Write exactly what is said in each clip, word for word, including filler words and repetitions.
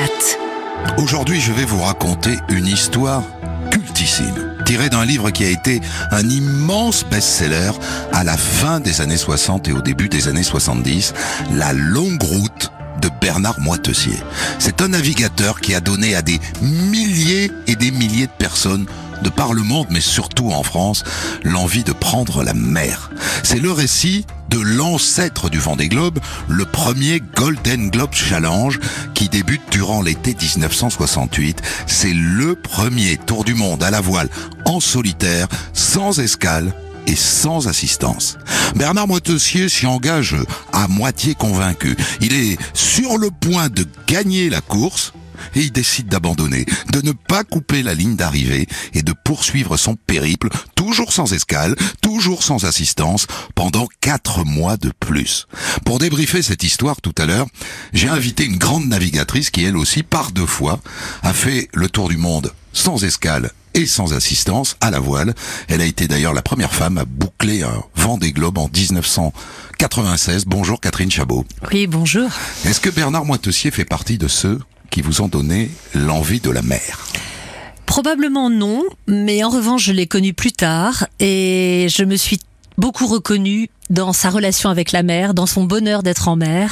Latte. Aujourd'hui, je vais vous raconter une histoire cultissime, tirée d'un livre qui a été un immense best-seller à la fin des années soixante et au début des années soixante-dix, La longue route de Bernard Moitessier. C'est un navigateur qui a donné à des milliers et des milliers de personnes de par le monde, mais surtout en France, l'envie de prendre la mer. C'est le récit de l'ancêtre du Vendée Globe, le premier Golden Globe Challenge qui débute durant l'été dix-neuf cent soixante-huit. C'est le premier tour du monde à la voile en solitaire, sans escale et sans assistance. Bernard Moitessier s'y engage à moitié convaincu. Il est sur le point de gagner la course et il décide d'abandonner, de ne pas couper la ligne d'arrivée et de poursuivre son périple, toujours sans escale, toujours sans assistance, pendant quatre mois de plus. Pour débriefer cette histoire tout à l'heure, j'ai invité une grande navigatrice qui, elle aussi, par deux fois, a fait le tour du monde sans escale et sans assistance à la voile. Elle a été d'ailleurs la première femme à boucler un Vendée Globe en dix-neuf cent quatre-vingt-seize. Bonjour Catherine Chabot. Oui, bonjour. Est-ce que Bernard Moitessier fait partie de ceux qui vous ont donné l'envie de la mer? Probablement non, mais en revanche, je l'ai connu plus tard et je me suis beaucoup reconnue dans sa relation avec la mer, dans son bonheur d'être en mer.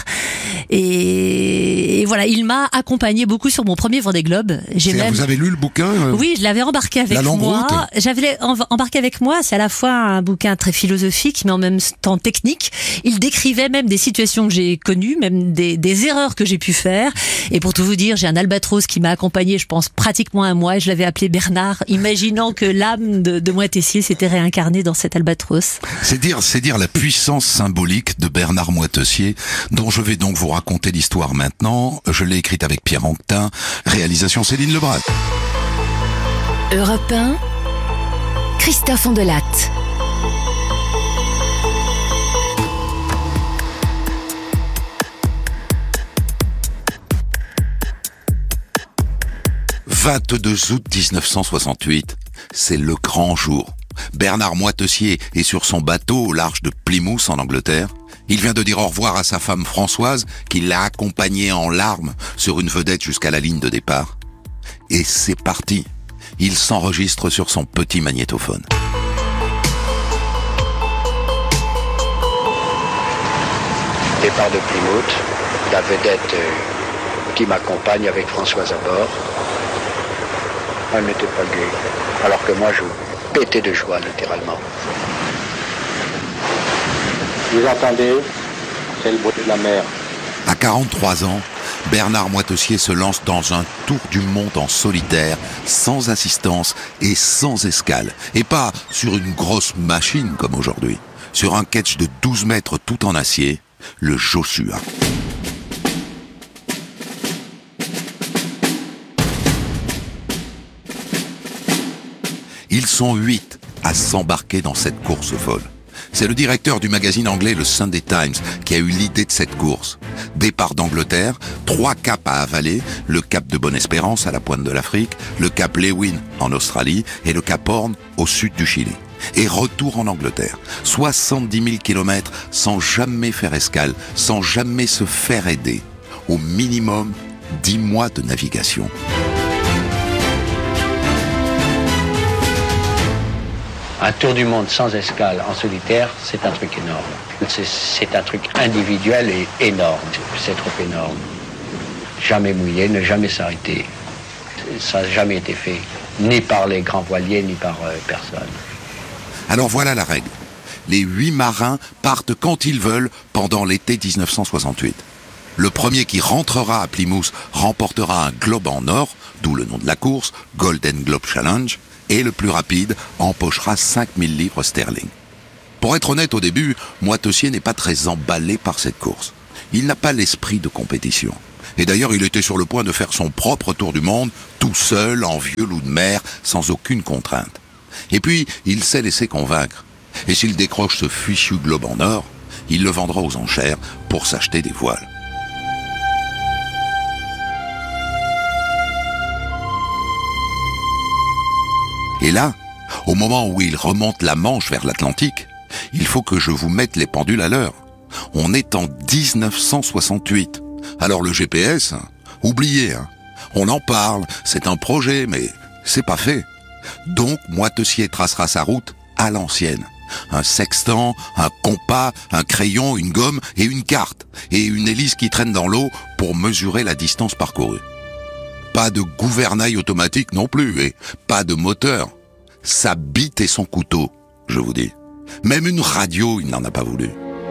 Et, et voilà, il m'a accompagné beaucoup sur mon premier Vendée Globe. J'ai même... Vous avez lu le bouquin euh... Oui, je l'avais embarqué avec La longue moi. route. J'avais embarqué avec moi. C'est à la fois un bouquin très philosophique, mais en même temps technique. Il décrivait même des situations que j'ai connues, même des, des erreurs que j'ai pu faire. Et pour tout vous dire, j'ai un albatros qui m'a accompagné, je pense, pratiquement un mois. Et je l'avais appelé Bernard, imaginant que l'âme de, de Moitessier s'était réincarnée dans cet albatros. C'est dire, c'est dire la puissance symbolique de Bernard Moitessier, dont je vais donc vous raconter l'histoire maintenant. Je l'ai écrite avec Pierre Anquetin, réalisation Céline Lebras. Europe un, Christophe Ondelatte. vingt-deux août dix-neuf cent soixante-huit, c'est le grand jour. Bernard Moitessier est sur son bateau au large de Plymouth en Angleterre. Il vient de dire au revoir à sa femme Françoise, qui l'a accompagné en larmes sur une vedette jusqu'à la ligne de départ. Et c'est parti. Il s'enregistre sur son petit magnétophone. Départ de Plymouth, la vedette euh, qui m'accompagne avec Françoise à bord. Elle n'était pas gaie, alors que moi je pétais de joie littéralement. Vous entendez? C'est le bruit de la mer. À quarante-trois ans, Bernard Moitessier se lance dans un tour du monde en solitaire, sans assistance et sans escale. Et pas sur une grosse machine comme aujourd'hui. Sur un ketch de douze mètres tout en acier, le Joshua. Ils sont huit à s'embarquer dans cette course folle. C'est le directeur du magazine anglais le Sunday Times qui a eu l'idée de cette course. Départ d'Angleterre, trois caps à avaler, le cap de Bonne-Espérance à la pointe de l'Afrique, le cap Lewin en Australie et le cap Horn au sud du Chili. Et retour en Angleterre, soixante-dix mille kilomètres sans jamais faire escale, sans jamais se faire aider. Au minimum, dix mois de navigation. Un tour du monde sans escale en solitaire, c'est un truc énorme. C'est, c'est un truc individuel et énorme. C'est trop énorme. Jamais mouiller, ne jamais s'arrêter. Ça n'a jamais été fait, ni par les grands voiliers, ni par euh, personne. Alors voilà la règle. Les huit marins partent quand ils veulent pendant l'été dix-neuf cent soixante-huit. Le premier qui rentrera à Plymouth remportera un globe en or, d'où le nom de la course, Golden Globe Challenge, et le plus rapide empochera cinq mille livres sterling. Pour être honnête, au début, Moitessier n'est pas très emballé par cette course. Il n'a pas l'esprit de compétition. Et d'ailleurs, il était sur le point de faire son propre tour du monde, tout seul, en vieux loup de mer, sans aucune contrainte. Et puis, il s'est laissé convaincre. Et s'il décroche ce fichu globe en or, il le vendra aux enchères pour s'acheter des voiles. Et là, au moment où il remonte la Manche vers l'Atlantique, il faut que je vous mette les pendules à l'heure. On est en dix-neuf cent soixante-huit. Alors le G P S, oubliez, hein. On en parle, c'est un projet, mais c'est pas fait. Donc Moitessier tracera sa route à l'ancienne. Un sextant, un compas, un crayon, une gomme et une carte. Et une hélice qui traîne dans l'eau pour mesurer la distance parcourue. Pas de gouvernail automatique non plus, et pas de moteur. Sa bite et son couteau, je vous dis. Même une radio, il n'en a pas voulu.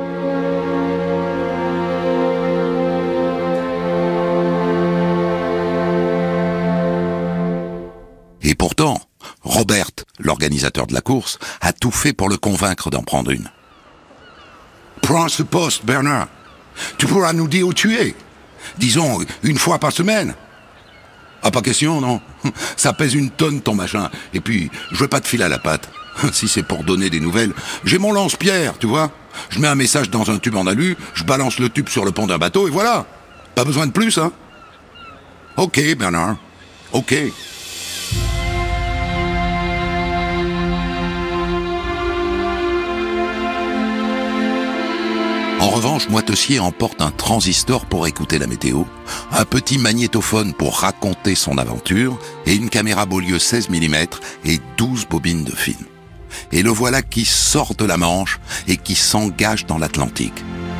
Et pourtant, Robert, l'organisateur de la course, a tout fait pour le convaincre d'en prendre une. Prends ce poste, Bernard. Tu pourras nous dire où tu es. Disons, une fois par semaine. Ah, pas question, non. Ça pèse une tonne, ton machin. Et puis, je veux pas te filer à la patte. Si c'est pour donner des nouvelles, j'ai mon lance-pierre, tu vois. Je mets un message dans un tube en alu, je balance le tube sur le pont d'un bateau, et voilà. Pas besoin de plus, hein. Ok, Bernard. Ok. En revanche, Moitessier emporte un transistor pour écouter la météo, un petit magnétophone pour raconter son aventure et une caméra Beaulieu seize millimètres et douze bobines de film. Et le voilà qui sort de la Manche et qui s'engage dans l'Atlantique.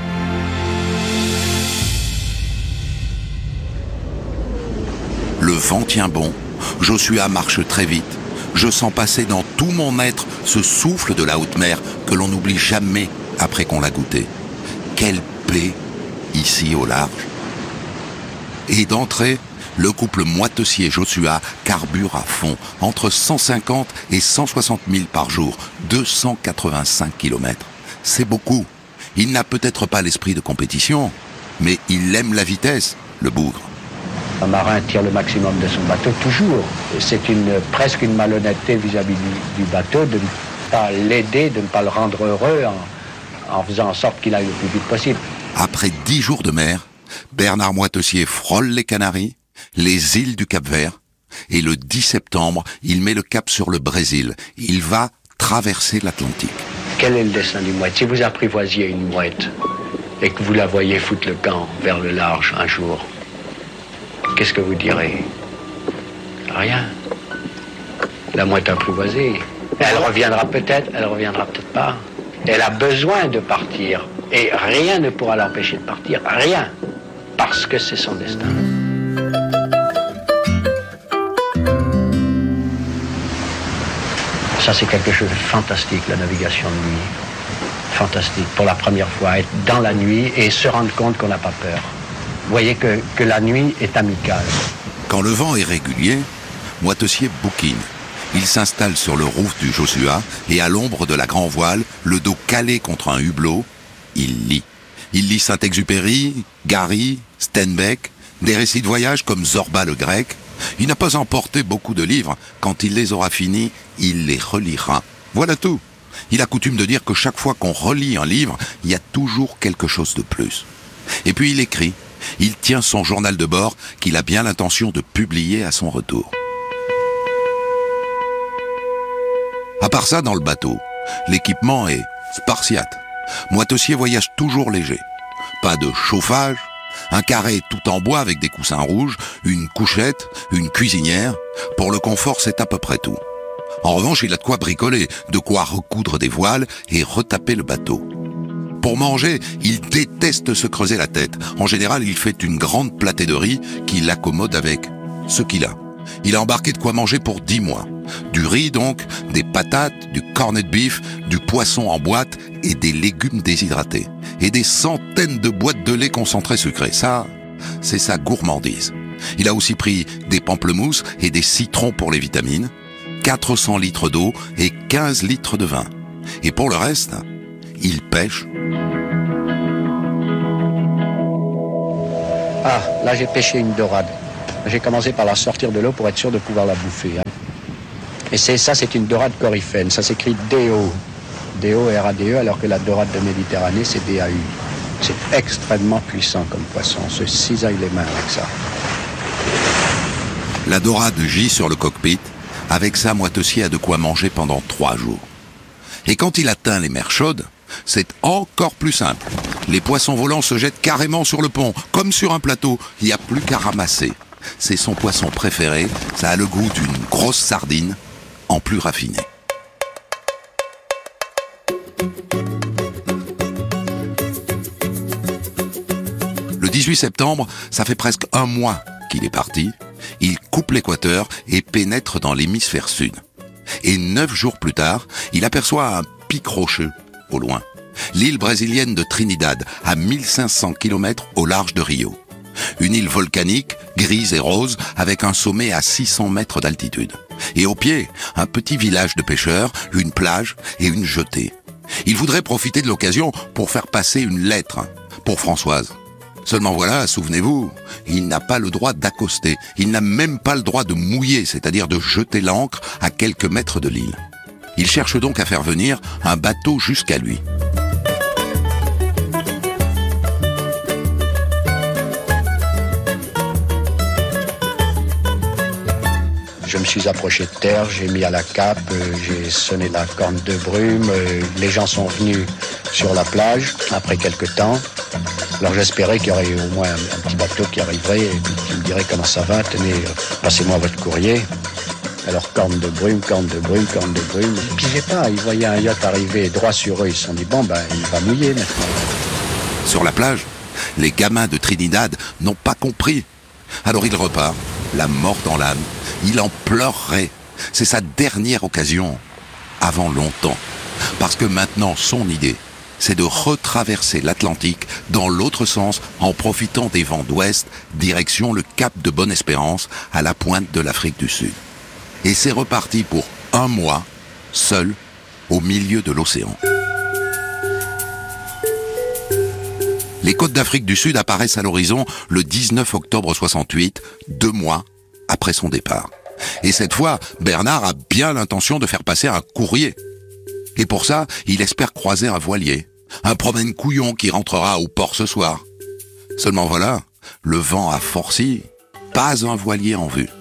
Le vent tient bon, Joshua marche très vite. Je sens passer dans tout mon être ce souffle de la haute mer que l'on n'oublie jamais après qu'on l'a goûté. Quelle paix, ici au large. Et d'entrée, le couple Moitessier-Joshua carbure à fond, entre cent cinquante et cent soixante milles par jour, deux cent quatre-vingt-cinq kilomètres. C'est beaucoup. Il n'a peut-être pas l'esprit de compétition, mais il aime la vitesse, le bougre. Un marin tire le maximum de son bateau, toujours. C'est une, presque une malhonnêteté vis-à-vis du, du bateau de ne pas l'aider, de ne pas le rendre heureux en... en faisant en sorte qu'il aille le plus vite possible. Après dix jours de mer, Bernard Moitessier frôle les Canaries, les îles du Cap-Vert, et le dix septembre, il met le cap sur le Brésil. Il va traverser l'Atlantique. Quel est le destin d'une mouette? Si vous apprivoisiez une mouette et que vous la voyez foutre le camp vers le large un jour, qu'est-ce que vous direz? Rien. La mouette apprivoisée. Elle reviendra peut-être, elle reviendra peut-être pas. Elle a besoin de partir, et rien ne pourra l'empêcher de partir, rien, parce que c'est son destin. Ça, c'est quelque chose de fantastique, la navigation de nuit. Fantastique, pour la première fois, être dans la nuit et se rendre compte qu'on n'a pas peur. Vous voyez que, que la nuit est amicale. Quand le vent est régulier, Moitessier bouquine. Il s'installe sur le roof du Joshua et à l'ombre de la grand voile, le dos calé contre un hublot, il lit. Il lit Saint-Exupéry, Gary, Steinbeck, des récits de voyage comme Zorba le Grec. Il n'a pas emporté beaucoup de livres. Quand il les aura finis, il les relira. Voilà tout. Il a coutume de dire que chaque fois qu'on relit un livre, il y a toujours quelque chose de plus. Et puis il écrit. Il tient son journal de bord qu'il a bien l'intention de publier à son retour. À part ça, dans le bateau, l'équipement est spartiate. Moitessier voyage toujours léger. Pas de chauffage, un carré tout en bois avec des coussins rouges, une couchette, une cuisinière. Pour le confort, c'est à peu près tout. En revanche, il a de quoi bricoler, de quoi recoudre des voiles et retaper le bateau. Pour manger, il déteste se creuser la tête. En général, il fait une grande platée de riz qu'il accommode avec ce qu'il a. Il a embarqué de quoi manger pour dix mois. Du riz donc, des patates, du corned beef, du poisson en boîte et des légumes déshydratés. Et des centaines de boîtes de lait concentré sucré. Ça, c'est sa gourmandise. Il a aussi pris des pamplemousses et des citrons pour les vitamines, quatre cents litres d'eau et quinze litres de vin. Et pour le reste, il pêche. Ah, là j'ai pêché une dorade. J'ai commencé par la sortir de l'eau pour être sûr de pouvoir la bouffer. Hein. Et c'est ça, c'est une dorade coryphène. Ça s'écrit D O. D O R A D E, alors que la dorade de Méditerranée, c'est D A U. C'est extrêmement puissant comme poisson. On se cisaille les mains avec ça. La dorade gît sur le cockpit. Avec ça, Moitessier a de quoi manger pendant trois jours. Et quand il atteint les mers chaudes, c'est encore plus simple. Les poissons volants se jettent carrément sur le pont, comme sur un plateau. Il n'y a plus qu'à ramasser. C'est son poisson préféré, ça a le goût d'une grosse sardine, en plus raffiné. Le dix-huit septembre, ça fait presque un mois qu'il est parti. Il coupe l'équateur et pénètre dans l'hémisphère sud. Et neuf jours plus tard, il aperçoit un pic rocheux au loin. L'île brésilienne de Trinidad, à mille cinq cents kilomètres au large de Rio. Une île volcanique, grise et rose, avec un sommet à six cents mètres d'altitude. Et au pied, un petit village de pêcheurs, une plage et une jetée. Il voudrait profiter de l'occasion pour faire passer une lettre pour Françoise. Seulement voilà, souvenez-vous, il n'a pas le droit d'accoster. Il n'a même pas le droit de mouiller, c'est-à-dire de jeter l'ancre à quelques mètres de l'île. Il cherche donc à faire venir un bateau jusqu'à lui. Je me suis approché de terre, j'ai mis à la cape, euh, j'ai sonné la corne de brume, euh, les gens sont venus sur la plage après quelques temps. Alors j'espérais qu'il y aurait au moins un, un petit bateau qui arriverait et puis qui me dirait comment ça va, tenez, euh, passez-moi votre courrier. Alors corne de brume, corne de brume, corne de brume. Puis j'ai pas, ils voyaient un yacht arriver droit sur eux, ils se sont dit bon ben il va mouiller maintenant. Sur la plage, les gamins de Trinidad n'ont pas compris. Alors il repart, la mort dans l'âme. Il en pleurerait. C'est sa dernière occasion, avant longtemps. Parce que maintenant, son idée, c'est de retraverser l'Atlantique dans l'autre sens en profitant des vents d'ouest, direction le cap de Bonne-Espérance, à la pointe de l'Afrique du Sud. Et c'est reparti pour un mois, seul, au milieu de l'océan. Les côtes d'Afrique du Sud apparaissent à l'horizon le dix-neuf octobre soixante-huit, deux mois après son départ. Et cette fois, Bernard a bien l'intention de faire passer un courrier. Et pour ça, il espère croiser un voilier, un promène-couillon qui rentrera au port ce soir. Seulement voilà, le vent a forci, pas un voilier en vue.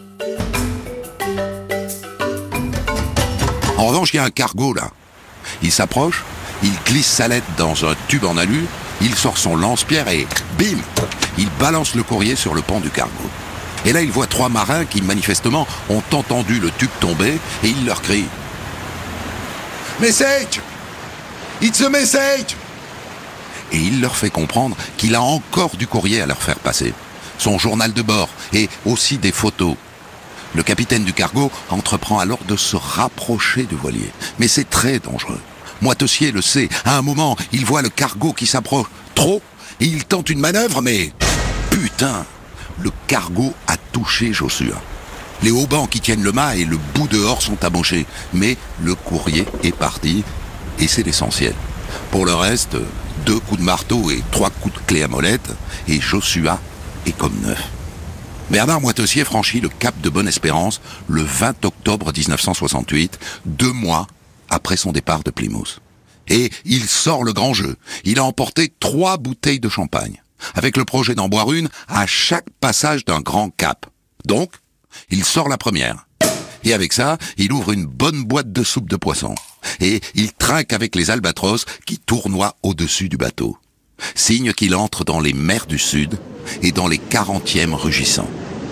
En revanche, il y a un cargo là. Il s'approche, il glisse sa lettre dans un tube en alu, il sort son lance-pierre et bim, il balance le courrier sur le pont du cargo. Et là, il voit trois marins qui, manifestement, ont entendu le tube tomber et il leur crie « Message! It's a message !» Et il leur fait comprendre qu'il a encore du courrier à leur faire passer. Son journal de bord et aussi des photos. Le capitaine du cargo entreprend alors de se rapprocher du voilier. Mais c'est très dangereux. Moitessier le sait. À un moment, il voit le cargo qui s'approche trop et il tente une manœuvre, mais... Putain! Le cargo a touché Joshua. Les haubans qui tiennent le mât et le bout dehors sont amochés. Mais le courrier est parti et c'est l'essentiel. Pour le reste, deux coups de marteau et trois coups de clé à molette et Joshua est comme neuf. Bernard Moitessier franchit le cap de Bonne-Espérance le vingt octobre dix-neuf cent soixante-huit, deux mois après son départ de Plymouth. Et il sort le grand jeu. Il a emporté trois bouteilles de champagne, avec le projet d'en boire une à chaque passage d'un grand cap. Donc, il sort la première. Et avec ça, il ouvre une bonne boîte de soupe de poisson. Et il trinque avec les albatros qui tournoient au-dessus du bateau. Signe qu'il entre dans les mers du Sud et dans les quarantièmes rugissants.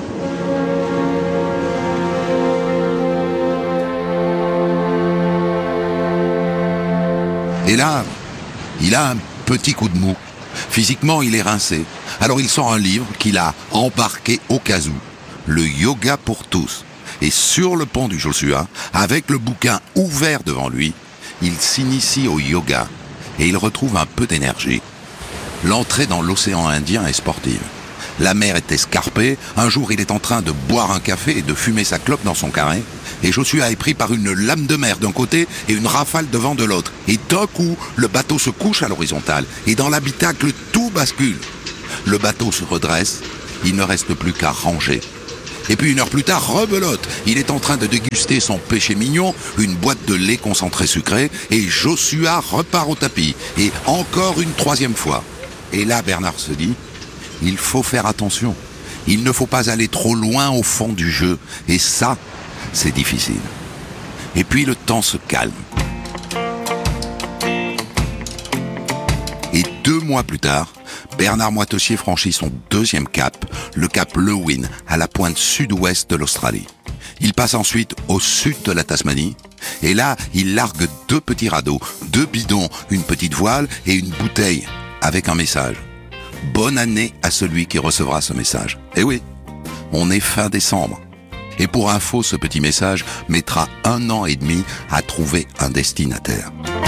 Et là, il a un petit coup de mou. Physiquement, il est rincé. Alors il sort un livre qu'il a embarqué au cas où, le Yoga pour tous. Et sur le pont du Joshua, avec le bouquin ouvert devant lui, il s'initie au yoga et il retrouve un peu d'énergie. L'entrée dans l'océan Indien est sportive. La mer est escarpée, un jour il est en train de boire un café et de fumer sa clope dans son carré, et Joshua est pris par une lame de mer d'un côté et une rafale de vent de l'autre. Et d'un coup, le bateau se couche à l'horizontale, et dans l'habitacle, tout bascule. Le bateau se redresse, il ne reste plus qu'à ranger. Et puis une heure plus tard, rebelote, il est en train de déguster son péché mignon, une boîte de lait concentré sucré, et Joshua repart au tapis, et encore une troisième fois. Et là, Bernard se dit, il faut faire attention. Il ne faut pas aller trop loin au fond du jeu. Et ça, c'est difficile. Et puis le temps se calme. Et deux mois plus tard, Bernard Moitessier franchit son deuxième cap, le cap Lewin, à la pointe sud-ouest de l'Australie. Il passe ensuite au sud de la Tasmanie, et là, il largue deux petits radeaux, deux bidons, une petite voile et une bouteille, avec un message. Bonne année à celui qui recevra ce message. Eh oui, on est fin décembre. Et pour info, ce petit message mettra un an et demi à trouver un destinataire.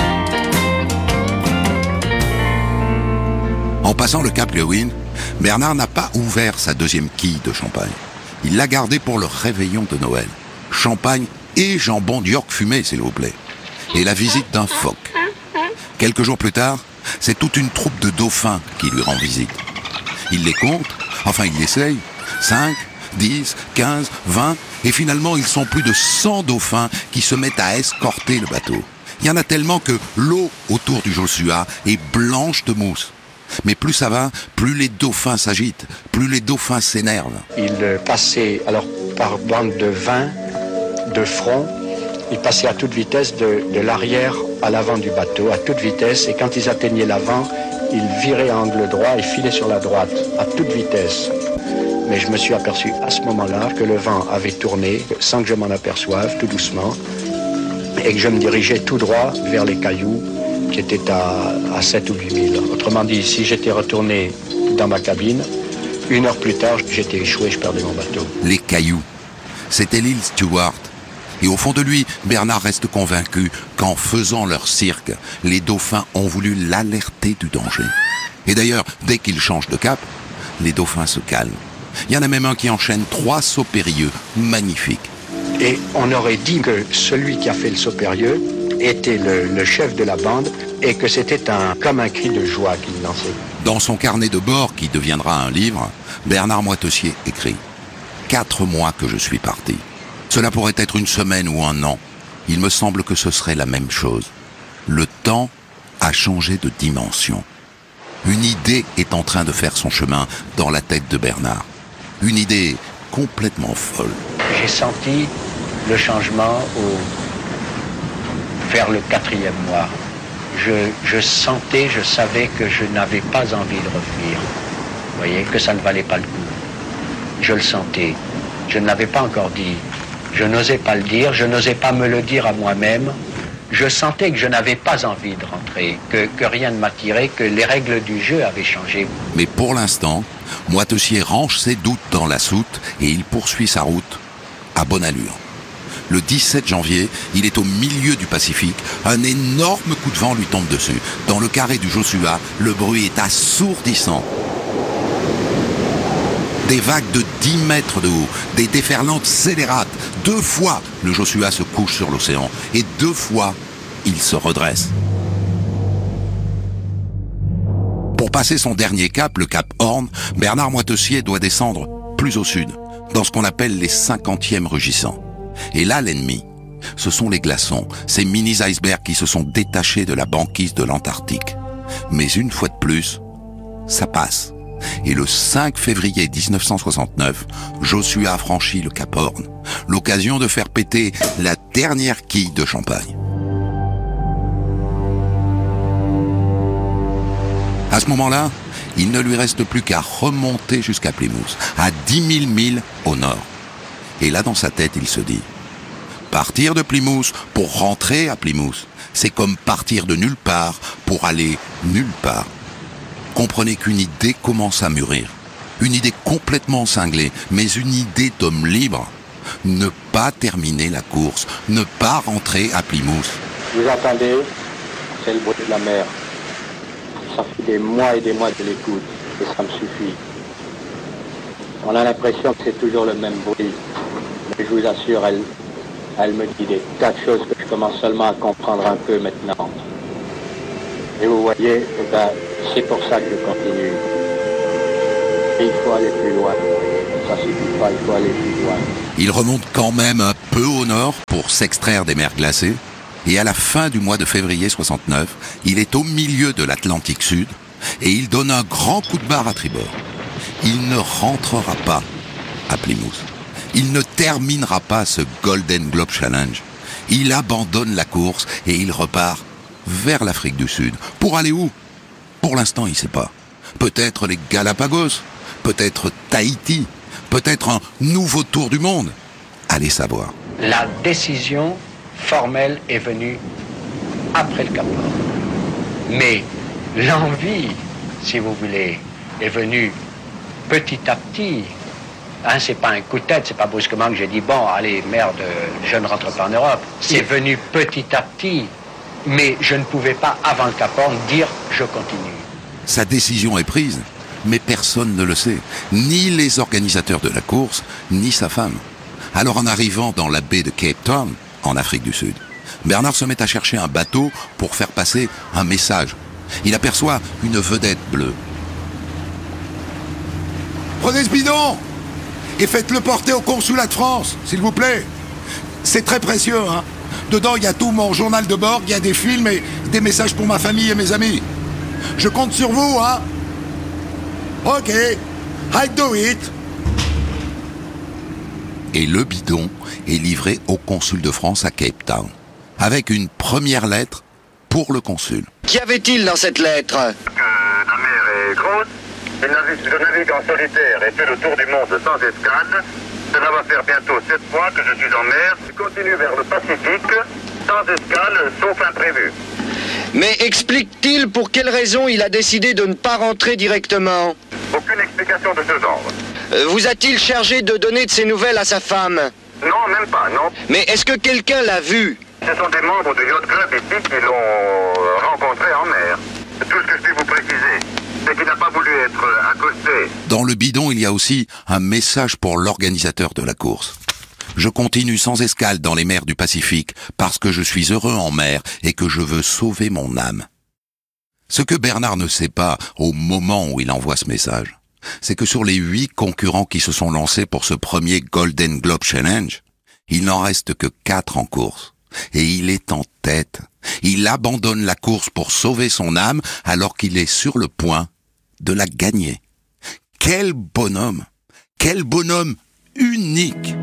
En passant le cap Lewin, Bernard n'a pas ouvert sa deuxième quille de champagne. Il l'a gardée pour le réveillon de Noël. Champagne et jambon d'York fumé, s'il vous plaît. Et la visite d'un phoque. Quelques jours plus tard, c'est toute une troupe de dauphins qui lui rend visite. Il les compte, enfin il l'essaye, cinq, dix, quinze, vingt, et finalement ils sont plus de cent dauphins qui se mettent à escorter le bateau. Il y en a tellement que l'eau autour du Joshua est blanche de mousse. Mais plus ça va, plus les dauphins s'agitent, plus les dauphins s'énervent. Il passait alors par bande de vingt, de front, il passait à toute vitesse de, de l'arrière à l'avant du bateau, à toute vitesse, et quand ils atteignaient l'avant, ils viraient à angle droit et filaient sur la droite, à toute vitesse. Mais je me suis aperçu à ce moment-là que le vent avait tourné, sans que je m'en aperçoive, tout doucement, et que je me dirigeais tout droit vers les cailloux, qui était à, à sept ou huit milles. Autrement dit, si j'étais retourné dans ma cabine, une heure plus tard, j'étais échoué, je perdais mon bateau. Les cailloux, c'était l'île Stewart. Et au fond de lui, Bernard reste convaincu qu'en faisant leur cirque, les dauphins ont voulu l'alerter du danger. Et d'ailleurs, dès qu'il change de cap, les dauphins se calment. Il y en a même un qui enchaîne trois sauts périlleux, magnifiques. Et on aurait dit que celui qui a fait le saut périlleux était le, le chef de la bande et que c'était un, comme un cri de joie qu'il lançait. Dans son carnet de bord, qui deviendra un livre, Bernard Moitessier écrit « Quatre mois que je suis parti. Cela pourrait être une semaine ou un an. Il me semble que ce serait la même chose. Le temps a changé de dimension. Une idée est en train de faire son chemin dans la tête de Bernard. Une idée complètement folle. J'ai senti le changement au... vers le quatrième mois. Je, je sentais, je savais que je n'avais pas envie de revenir. Vous voyez, que ça ne valait pas le coup. Je le sentais. Je ne l'avais pas encore dit. Je n'osais pas le dire, je n'osais pas me le dire à moi-même. Je sentais que je n'avais pas envie de rentrer, que, que rien ne m'attirait, que les règles du jeu avaient changé. Mais pour l'instant, Moitessier range ses doutes dans la soute et il poursuit sa route à bonne allure. Le dix-sept janvier, il est au milieu du Pacifique. Un énorme coup de vent lui tombe dessus. Dans le carré du Joshua, le bruit est assourdissant. Des vagues de dix mètres de haut, des déferlantes scélérates. Deux fois, le Joshua se couche sur l'océan. Et deux fois, il se redresse. Pour passer son dernier cap, le cap Horn, Bernard Moitessier doit descendre plus au sud, dans ce qu'on appelle les cinquantièmes rugissants. Et là, l'ennemi, ce sont les glaçons, ces mini-icebergs qui se sont détachés de la banquise de l'Antarctique. Mais une fois de plus, ça passe. Et le cinq février dix-neuf cent soixante-neuf, Joshua a franchi le cap Horn, l'occasion de faire péter la dernière quille de champagne. À ce moment-là, il ne lui reste plus qu'à remonter jusqu'à Plymouth, à dix mille milles au nord. Et là, dans sa tête, il se dit, partir de Plymouth pour rentrer à Plymouth, c'est comme partir de nulle part pour aller nulle part. Comprenez qu'une idée commence à mûrir. Une idée complètement cinglée, mais une idée d'homme libre. Ne pas terminer la course, ne pas rentrer à Plymouth. Vous entendez, c'est le bruit de la mer. Ça fait des mois et des mois que je l'écoute, et ça me suffit. On a l'impression que c'est toujours le même bruit. Mais je vous assure, elle, elle me dit des tas de choses que je commence seulement à comprendre un peu maintenant. Et vous voyez, eh ben, c'est pour ça que je continue. Et il faut aller plus loin. Ça suffit pas, il faut aller plus loin. Il remonte quand même un peu au nord pour s'extraire des mers glacées. Et à la fin du mois de février soixante-neuf, il est au milieu de l'Atlantique Sud et il donne un grand coup de barre à tribord. Il ne rentrera pas à Plymouth. Il ne terminera pas ce Golden Globe Challenge. Il abandonne la course et il repart vers l'Afrique du Sud. Pour aller où ? Pour l'instant, il ne sait pas. peut-être les Galapagos, peut-être Tahiti, peut-être un nouveau tour du monde. Allez savoir. La décision formelle est venue après le Cap Horn. Mais l'envie, si vous voulez, est venue petit à petit. Hein, c'est pas un coup de tête, c'est pas brusquement que j'ai dit bon, allez, merde, je ne rentre pas en Europe. C'est venu petit à petit. Mais je ne pouvais pas, avant le Cap Horn, dire je continue. Sa décision est prise, mais personne ne le sait. Ni les organisateurs de la course, ni sa femme. Alors en arrivant dans la baie de Cape Town, en Afrique du Sud, Bernard se met à chercher un bateau pour faire passer un message. Il aperçoit une vedette bleue. Prenez ce bidon et faites-le porter au consulat de France, s'il vous plaît. C'est très précieux, hein. Dedans, il y a tout mon journal de bord, il y a des films et des messages pour ma famille et mes amis. Je compte sur vous, hein. Ok, I do it. Et le bidon est livré au consul de France à Cape Town, avec une première lettre pour le consul. Qu'y avait-il dans cette lettre? Que la mer est grosse, je navigue, je navigue en solitaire et fais le tour du monde sans escale. Cela va faire bientôt sept fois que je suis en mer. Je continue vers le Pacifique, sans escale, sauf imprévu. Mais explique-t-il pour quelle raison il a décidé de ne pas rentrer directement? Aucune explication de ce genre. Euh, Vous a-t-il chargé de donner de ses nouvelles à sa femme? Non, même pas, non. Mais est-ce que quelqu'un l'a vu? Ce sont des membres du Yacht Club ici qui l'ont rencontré en mer. Tout ce que je puis vous préciser, c'est qu'il n'a pas voulu être accosté. Dans le bidon, il y a aussi un message pour l'organisateur de la course. Je continue sans escale dans les mers du Pacifique parce que je suis heureux en mer et que je veux sauver mon âme. Ce que Bernard ne sait pas au moment où il envoie ce message, c'est que sur les huit concurrents qui se sont lancés pour ce premier Golden Globe Challenge, il n'en reste que quatre en course. Et il est en tête. Il abandonne la course pour sauver son âme alors qu'il est sur le point de la gagner. Quel bonhomme! Quel bonhomme unique!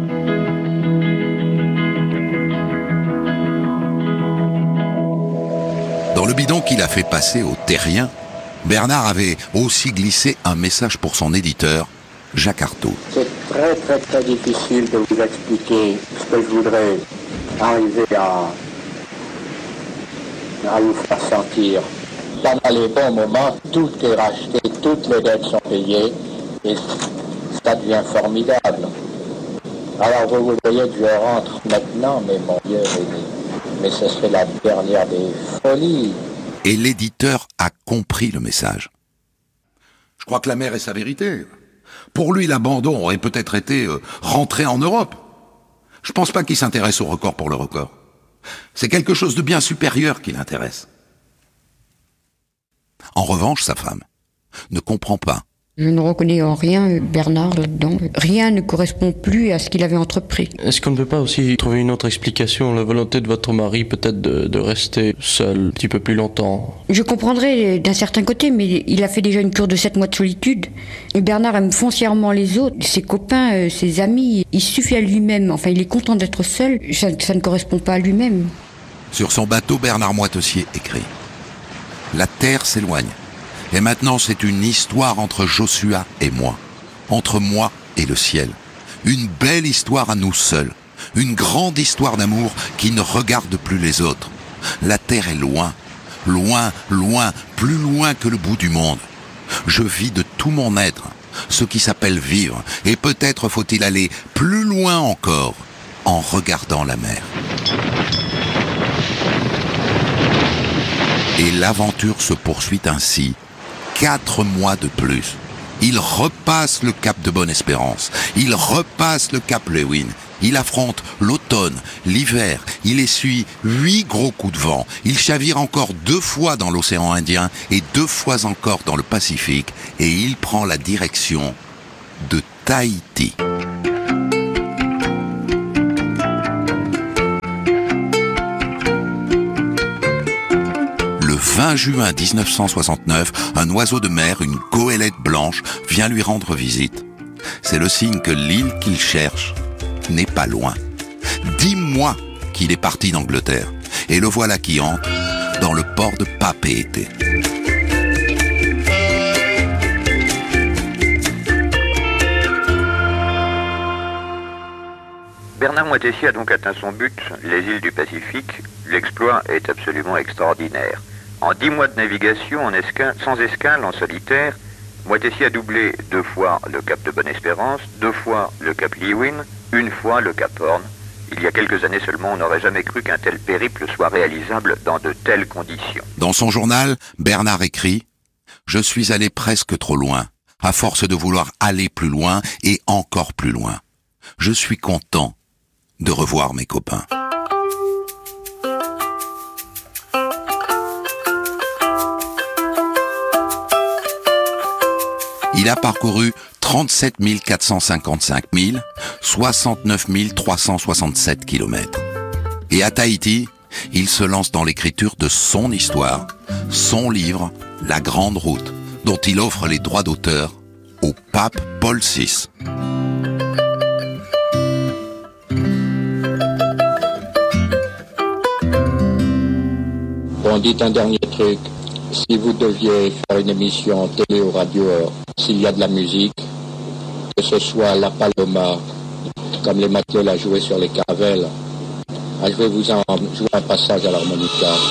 Dans le bidon qu'il a fait passer au terrien, Bernard avait aussi glissé un message pour son éditeur, Jacques Artaud. C'est très très très difficile de vous expliquer ce que je voudrais arriver à, à vous faire sentir. Pendant les bons moments, tout est racheté, toutes les dettes sont payées et ça devient formidable. Alors vous voudriez que je rentre maintenant, mais mon Dieu, mais, mais ce serait la dernière des folies. Et l'éditeur a compris le message. Je crois que la mer est sa vérité. Pour lui, l'abandon aurait peut-être été euh, rentrer en Europe. Je pense pas qu'il s'intéresse au record pour le record. C'est quelque chose de bien supérieur qui l'intéresse. En revanche, sa femme ne comprend pas. Je ne reconnais en rien Bernard là-dedans. Rien ne correspond plus à ce qu'il avait entrepris. Est-ce qu'on ne peut pas aussi trouver une autre explication? La volonté de votre mari peut-être de, de rester seul un petit peu plus longtemps? Je comprendrais d'un certain côté, mais il a fait déjà une cure de sept mois de solitude. Et Bernard aime foncièrement les autres, ses copains, ses amis. Il suffit à lui-même. Enfin, il est content d'être seul. Ça, ça ne correspond pas à lui-même. Sur son bateau, Bernard Moitessier écrit « La terre s'éloigne. Et maintenant, c'est une histoire entre Joshua et moi, entre moi et le ciel. Une belle histoire à nous seuls, une grande histoire d'amour qui ne regarde plus les autres. La terre est loin, loin, loin, plus loin que le bout du monde. Je vis de tout mon être, ce qui s'appelle vivre, et peut-être faut-il aller plus loin encore en regardant la mer. » Et l'aventure se poursuit ainsi. Quatre mois de plus. Il repasse le cap de Bonne-Espérance. Il repasse le cap Lewin. Il affronte l'automne, l'hiver. Il essuie huit gros coups de vent. Il chavire encore deux fois dans l'océan Indien et deux fois encore dans le Pacifique. Et il prend la direction de Tahiti. Le vingt juin dix-neuf cent soixante-neuf, un oiseau de mer, une goélette blanche, vient lui rendre visite. C'est le signe que l'île qu'il cherche n'est pas loin. Dix mois qu'il est parti d'Angleterre, et le voilà qui entre dans le port de Papeete. Bernard Moitessier a donc atteint son but, les îles du Pacifique. L'exploit est absolument extraordinaire. En dix mois de navigation en escale, sans escale, en solitaire, Moitessier a doublé deux fois le cap de Bonne-Espérance, deux fois le cap Leeuwin, une fois le cap Horn. Il y a quelques années seulement, on n'aurait jamais cru qu'un tel périple soit réalisable dans de telles conditions. Dans son journal, Bernard écrit « Je suis allé presque trop loin, à force de vouloir aller plus loin et encore plus loin. Je suis content de revoir mes copains. » Il a parcouru trente-sept mille quatre cent cinquante-cinq milles, soixante-neuf mille trois cent soixante-sept kilomètres. Et à Tahiti, il se lance dans l'écriture de son histoire, son livre, La Grande Route, dont il offre les droits d'auteur au pape Paul six. Bon, dites un dernier truc. Si vous deviez faire une émission télé ou radio, euh, s'il y a de la musique, que ce soit la Paloma, comme les matelots la jouaient sur les caravelles, ah, je vais vous en jouer un passage à l'harmonica.